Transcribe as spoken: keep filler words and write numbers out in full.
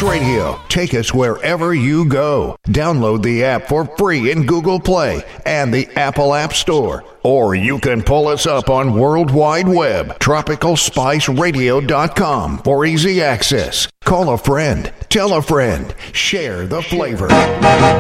Spice Radio. Take us wherever you go. Download the app for free in Google Play and the Apple App Store. Or you can pull us up on World Wide Web, tropical spice radio dot com for easy access. Call a friend, tell a friend, share the flavor.